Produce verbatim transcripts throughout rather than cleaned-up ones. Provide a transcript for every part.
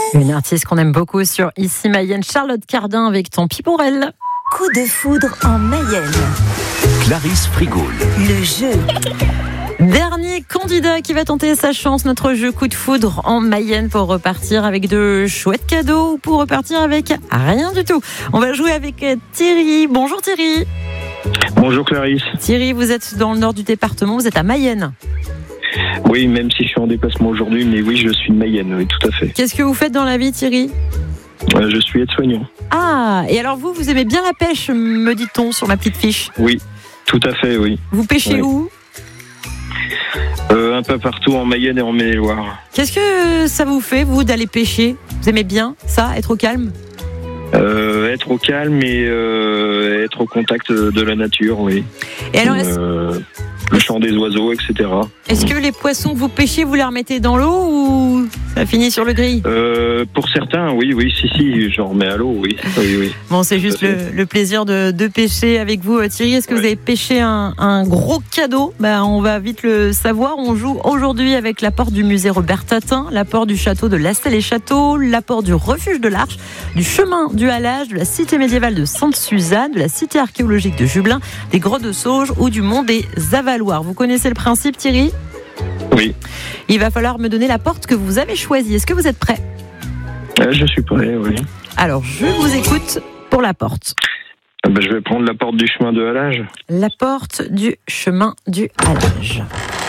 Une artiste qu'on aime beaucoup sur Ici Mayenne, Charlotte Cardin avec Tant pis pour elle. Coup de foudre en Mayenne. Clarisse Frigoul. Le jeu. Dernier candidat qui va tenter sa chance, notre jeu Coup de foudre en Mayenne pour repartir avec de chouettes cadeaux ou pour repartir avec rien du tout. On va jouer avec Thierry. Bonjour Thierry. Bonjour Clarisse. Thierry, vous êtes dans le nord du département, vous êtes à Mayenne. Oui, même si je suis en déplacement aujourd'hui, mais oui, je suis de Mayenne, oui, tout à fait. Qu'est-ce que vous faites dans la vie Thierry ? Euh, je suis aide-soignant. Ah, et alors vous, vous aimez bien la pêche, me dit-on sur ma petite fiche. Oui, tout à fait, oui. Vous pêchez oui. où ? euh, Un peu partout en Mayenne et en Maine-et-Loire. Qu'est-ce que ça vous fait, vous, d'aller pêcher ? Vous aimez bien ça, être au calme ? euh, Être au calme et euh, être au contact de la nature, oui. Et alors, est-ce... Euh, le chant des oiseaux, et cetera. Est-ce que les poissons que vous pêchez, vous les remettez dans l'eau ou ça finit sur le grill ? euh, Pour certains, oui, oui, si, si, j'en remets à l'eau, oui. oui, oui. Bon, c'est juste le, le plaisir de, de pêcher avec vous, Thierry. Est-ce que ouais. vous avez pêché un, un gros cadeau ? Ben, on va vite le savoir. On joue aujourd'hui avec l'apport du musée Robert Tatin, l'apport du château de Lastel-et-Château, l'apport du refuge de l'Arche, du chemin du Halage, de la cité médiévale de Sainte-Suzanne, de la cité archéologique de Jubelin, des grottes de Sauge ou du mont des Avaloirs. Vous connaissez le principe, Thierry ? Oui. Il va falloir me donner la porte que vous avez choisie. Est-ce que vous êtes prêt ? euh, Je suis prêt, oui. Alors, je vous écoute pour la porte. Ah ben, je vais prendre la porte du chemin de Halage. La porte du chemin du Halage.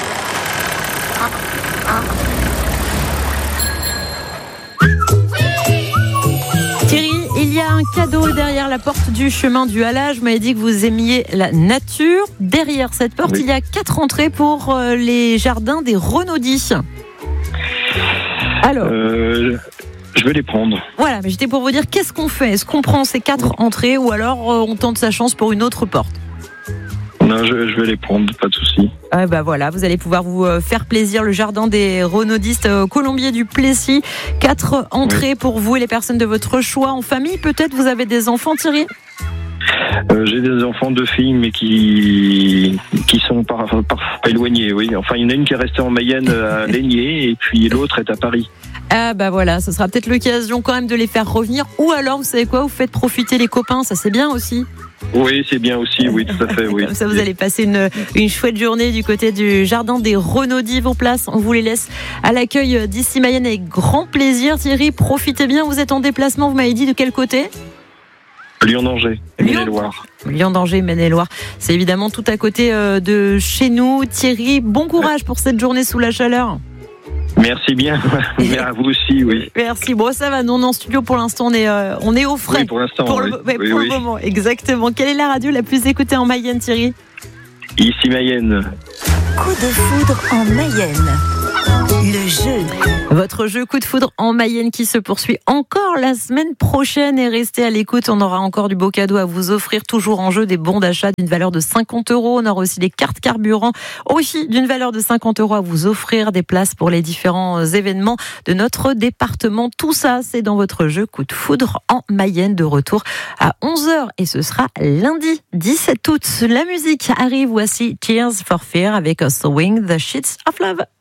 Thierry, il y a un cadeau derrière la porte du chemin du Halage. Vous m'avez dit que vous aimiez la nature. Derrière cette porte, oui. il y a quatre entrées pour euh, les jardins des Renaudis. Alors, euh, je vais les prendre. Voilà, mais j'étais pour vous dire, qu'est-ce qu'on fait ? Est-ce qu'on prend ces quatre entrées ou alors euh, on tente sa chance pour une autre porte ? Non, je, je vais les prendre, pas de souci. Ah bah voilà, vous allez pouvoir vous euh, faire plaisir. Le jardin des Renaudistes au euh, Colombier du Plessis. Quatre entrées oui. pour vous et les personnes de votre choix. En famille, peut-être, vous avez des enfants, Thierry ? Euh, j'ai des enfants, deux filles, mais qui qui sont parfois par, éloignés, oui. Enfin, il y en a une qui est restée en Mayenne à Lénier, et puis l'autre est à Paris. Ah bah voilà, ce sera peut-être l'occasion quand même de les faire revenir. Ou alors, vous savez quoi, vous faites profiter les copains, ça c'est bien aussi. Oui, c'est bien aussi, oui, tout à fait, oui. Comme ça, vous allez passer une, une chouette journée du côté du jardin des Renaudis. Vos places, on vous les laisse à l'accueil d'Ici Mayenne avec grand plaisir. Thierry, profitez bien, vous êtes en déplacement, vous m'avez dit de quel côté ? Lyon-d'Angers, Maine-et-Loire. Lyon-d'Angers, Maine-et-Loire. C'est évidemment tout à côté de chez nous. Thierry, bon courage pour cette journée sous la chaleur. Merci bien, mais à vous aussi, oui. Merci. Bon, ça va, nous on est en studio pour l'instant, on est, euh, on est au frais. Oui, pour l'instant, pour oui. Le, ouais, oui, pour oui. le moment, exactement. Quelle est la radio la plus écoutée en Mayenne, Thierry ? Ici Mayenne. Coup de foudre en Mayenne. Le jeu. Votre jeu Coup de foudre en Mayenne qui se poursuit encore la semaine prochaine. Et restez à l'écoute, on aura encore du beau cadeau à vous offrir. Toujours en jeu des bons d'achat d'une valeur de cinquante euros. On aura aussi des cartes carburant aussi d'une valeur de cinquante euros à vous offrir. Des places pour les différents événements de notre département. Tout ça, c'est dans votre jeu Coup de foudre en Mayenne. De retour à onze heures et ce sera lundi dix-sept août. La musique arrive, voici Tears for Fears avec Sowing the Sheets of Love.